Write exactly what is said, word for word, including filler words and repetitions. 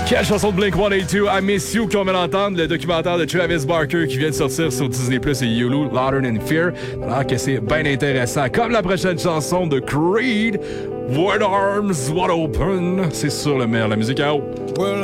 Quelle chanson de Blink cent quatre-vingt-deux, I Miss You, qu'on vient d'entendre, le documentaire de Travis Barker qui vient de sortir sur Disney plus et Hulu, Louder Than Fear. Alors que c'est bien intéressant. Comme la prochaine chanson de Creed, Wide Arms Wide Open. C'est sur le meilleur, la musique à haut. Well,